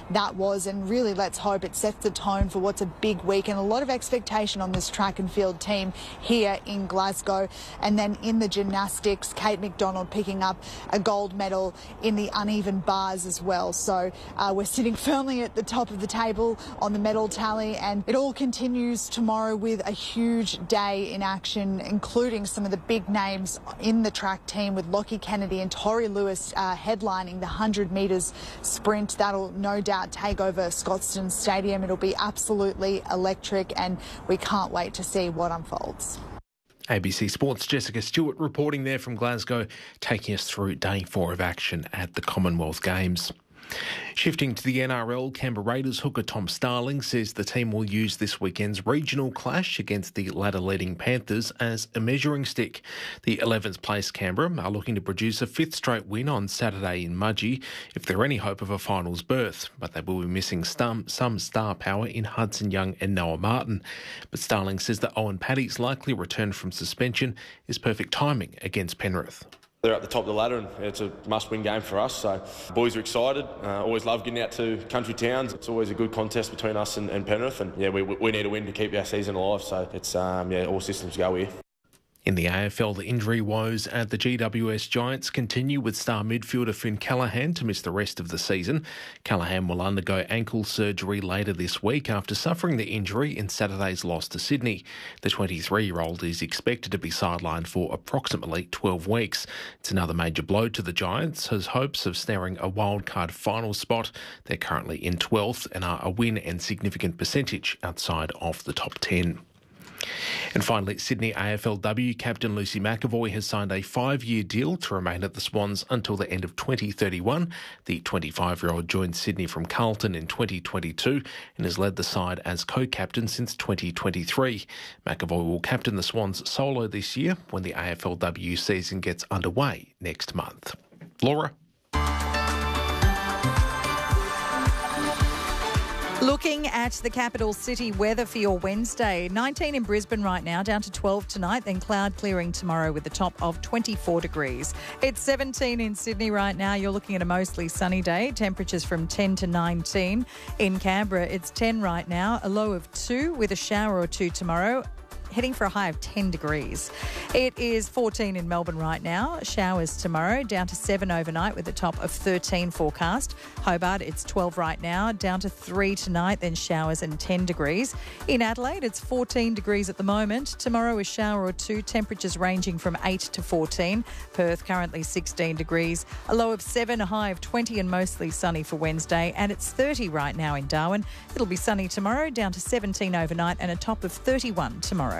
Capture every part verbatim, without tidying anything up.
that was, and really let's hope it sets the tone for what's a big week and a lot of expectation on this track and field team here in Glasgow. And then in the gymnastics, Kate McDonald picking up a gold medal in the uneven bars as well. So uh, we're sitting firmly at the top of the table on the medal tally, and it all continues tomorrow with a huge day in action, including some of the big names in the track team, with Lockie Kennedy and Tori Lewis uh, headlining the one hundred metres sprint. That'll no doubt take over Scotstoun Stadium. It'll be absolutely electric, and we can't wait to see what unfolds. A B C Sports' Jessica Stewart reporting there from Glasgow, taking us through day four of action at the Commonwealth Games. Shifting to the N R L, Canberra Raiders hooker Tom Starling says the team will use this weekend's regional clash against the ladder-leading Panthers as a measuring stick. The eleventh place Canberra are looking to produce a fifth straight win on Saturday in Mudgee if they're any hope of a finals berth, but they will be missing some, some star power in Hudson Young and Noah Martin. But Starling says that Owen Paddy's likely return from suspension is perfect timing against Penrith. They're at the top of the ladder and it's a must-win game for us. So boys are excited. Uh, always love getting out to country towns. It's always a good contest between us and, and Penrith. And yeah, we, we need a win to keep our season alive. So it's um, yeah, all systems go here. In the A F L, the injury woes at the G W S Giants continue, with star midfielder Finn Callaghan to miss the rest of the season. Callaghan will undergo ankle surgery later this week after suffering the injury in Saturday's loss to Sydney. The twenty-three-year-old is expected to be sidelined for approximately twelve weeks. It's another major blow to the Giants, whose hopes of snaring a wildcard final spot. They're currently in twelfth and are a win and significant percentage outside of the top ten. And finally, Sydney A F L W captain Lucy McEvoy has signed a five-year deal to remain at the Swans until the end of twenty thirty-one. The twenty-five-year-old joined Sydney from Carlton in twenty twenty-two and has led the side as co-captain since twenty twenty-three. McEvoy will captain the Swans solo this year when the A F L W season gets underway next month. Laura? Looking at the capital city weather for your Wednesday, nineteen in Brisbane right now, down to twelve tonight, then cloud clearing tomorrow with a top of twenty-four degrees. It's seventeen in Sydney right now. You're looking at a mostly sunny day, temperatures from ten to nineteen. In Canberra, it's ten right now, a low of two with a shower or two tomorrow, heading for a high of ten degrees. It is fourteen in Melbourne right now. Showers tomorrow, down to seven overnight with a top of thirteen forecast. Hobart, it's twelve right now, down to three tonight, then showers and ten degrees. In Adelaide, it's fourteen degrees at the moment. Tomorrow, a shower or two, temperatures ranging from eight to fourteen. Perth, currently sixteen degrees, a low of seven, a high of twenty and mostly sunny for Wednesday. And it's thirty right now in Darwin. It'll be sunny tomorrow, down to seventeen overnight and a top of thirty-one tomorrow.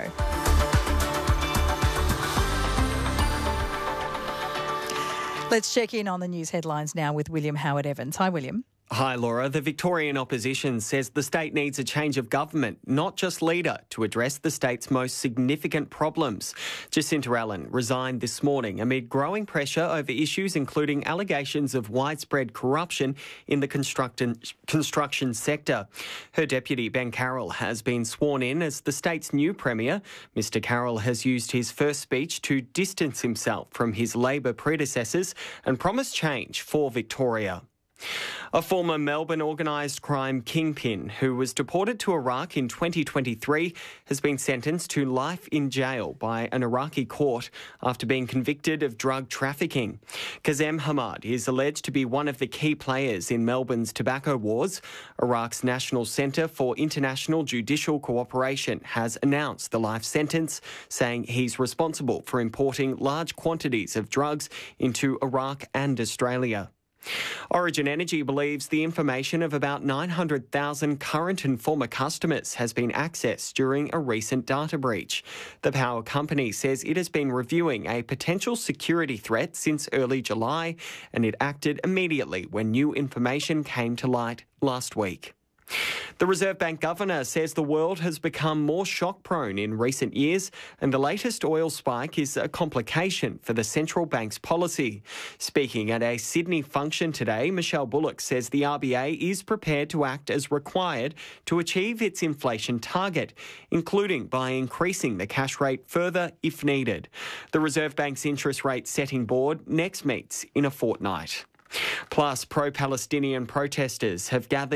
Let's check in on the news headlines now with William Howard Evans. Hi, William. Hi, Laura. The Victorian opposition says the state needs a change of government, not just leader, to address the state's most significant problems. Jacinta Allen resigned this morning amid growing pressure over issues including allegations of widespread corruption in the construction, construction sector. Her deputy, Ben Carroll, has been sworn in as the state's new premier. Mister Carroll has used his first speech to distance himself from his Labor predecessors and promise change for Victoria. A former Melbourne organised crime kingpin who was deported to Iraq in twenty twenty-three has been sentenced to life in jail by an Iraqi court after being convicted of drug trafficking. Kazem Hamad is alleged to be one of the key players in Melbourne's tobacco wars. Iraq's National Centre for International Judicial Cooperation has announced the life sentence, saying he's responsible for importing large quantities of drugs into Iraq and Australia. Origin Energy believes the information of about nine hundred thousand current and former customers has been accessed during a recent data breach. The power company says it has been reviewing a potential security threat since early July, and it acted immediately when new information came to light last week. The Reserve Bank governor says the world has become more shock-prone in recent years, and the latest oil spike is a complication for the central bank's policy. Speaking at a Sydney function today, Michelle Bullock says the R B A is prepared to act as required to achieve its inflation target, including by increasing the cash rate further if needed. The Reserve Bank's interest rate setting board next meets in a fortnight. Plus, pro-Palestinian protesters have gathered